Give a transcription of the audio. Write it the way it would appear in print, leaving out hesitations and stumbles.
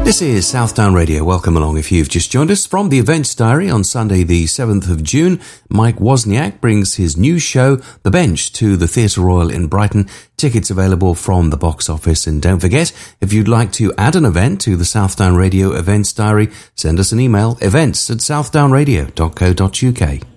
This is Southdown Radio. Welcome along if you've just joined us. From the Events Diary on Sunday the 7th of June, Mike Wozniak brings his new show, The Bench, to the Theatre Royal in Brighton. Tickets available from the box office. And don't forget, if you'd like to add an event to the Southdown Radio Events Diary, send us an email, events@southdownradio.co.uk.